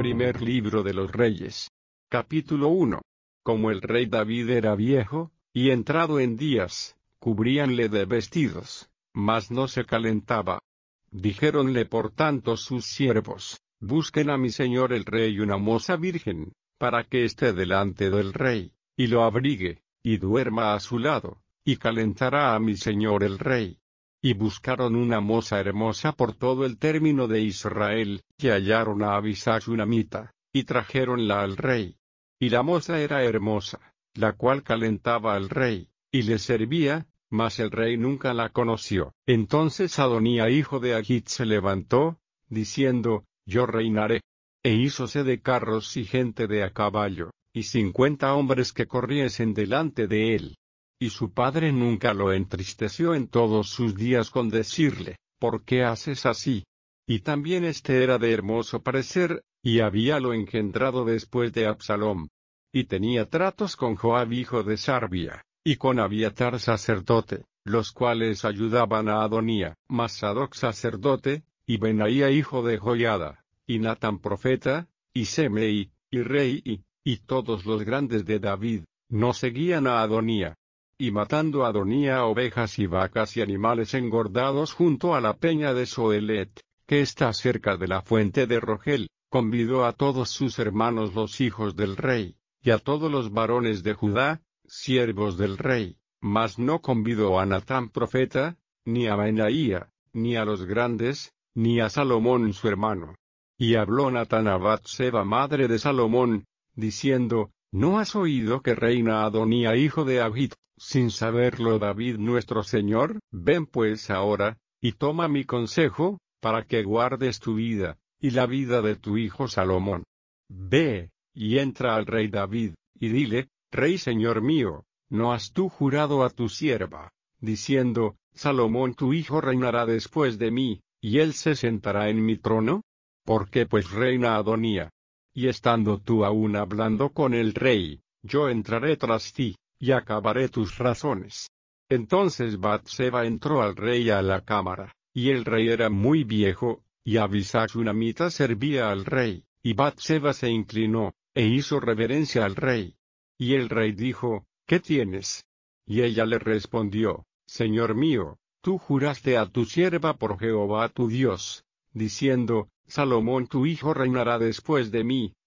Primer libro de los Reyes. Capítulo 1. Como el rey David era viejo, y entrado en días, cubríanle de vestidos, mas no se calentaba. Dijéronle por tanto sus siervos: busquen a mi señor el rey una moza virgen, para que esté delante del rey, y lo abrigue, y duerma a su lado, y calentará a mi señor el rey. Y buscaron una moza hermosa por todo el término de Israel, y hallaron a Abisag Shunamita, y trajéronla al rey. Y la moza era hermosa, la cual calentaba al rey, y le servía, mas el rey nunca la conoció. Entonces Adonía hijo de Agit se levantó, diciendo: yo reinaré. E hízose de carros y gente de a caballo, y 50 hombres que corriesen delante de él. Y su padre nunca lo entristeció en todos sus días con decirle: ¿por qué haces así? Y también este era de hermoso parecer, y habíalo engendrado después de Absalom. Y tenía tratos con Joab hijo de Sarbia, y con Abiatar sacerdote, los cuales ayudaban a Adonía, mas Sadoc sacerdote, y Benaía hijo de Joiada, y Natán profeta, y Semei, y rey, y todos los grandes de David, no seguían a Adonía. Y matando a Adonía ovejas y vacas y animales engordados junto a la peña de Soelet, que está cerca de la fuente de Rogel, convidó a todos sus hermanos los hijos del rey, y a todos los varones de Judá, siervos del rey, mas no convidó a Natán profeta, ni a Benaía, ni a los grandes, ni a Salomón su hermano. Y habló Natán a Batseba madre de Salomón, diciendo: ¿no has oído que reina Adonía hijo de Agit, sin saberlo David nuestro señor? Ven pues ahora, y toma mi consejo, para que guardes tu vida, y la vida de tu hijo Salomón. Ve, y entra al rey David, y dile: Rey señor mío, ¿no has tú jurado a tu sierva, diciendo: Salomón tu hijo reinará después de mí, y él se sentará en mi trono? ¿Por qué pues reina Adonía? Y estando tú aún hablando con el rey, yo entraré tras ti, y acabaré tus razones. Entonces Batseba entró al rey a la cámara, y el rey era muy viejo, y Abisag Shunamita servía al rey, y Batseba se inclinó, e hizo reverencia al rey. Y el rey dijo: ¿qué tienes? Y ella le respondió: Señor mío, tú juraste a tu sierva por Jehová tu Dios, diciendo: Salomón tu hijo reinará después de mí,